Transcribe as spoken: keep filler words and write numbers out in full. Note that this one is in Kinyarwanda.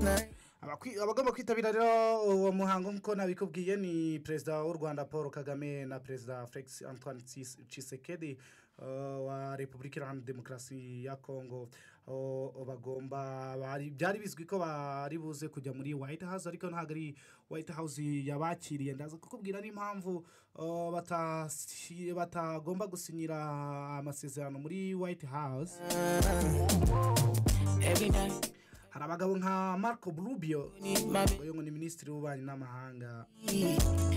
Abakwi- abagomba kwitabira rero uwo muhango nk'uko nabikubwiye ni perezida w'u Rwanda Paul Kagame na perezida Felix Antoine Tsis- Tshisekedi uh, wa Repubulika Iharanira Demokarasi ya Kongo. Uh, bagomba bari byari bizwi ko bari buze kujya muri White House ariko ntabwo ari White House yabakiriye. Ndaza kukubwira n'impamvu uh, batasi- batagomba gusinyira amasezerano muri White House. Every night, Hari abagabo nka Marco Rubio need my uyu ngo ni minisitiri w'ububanyi n'amahanga. baby.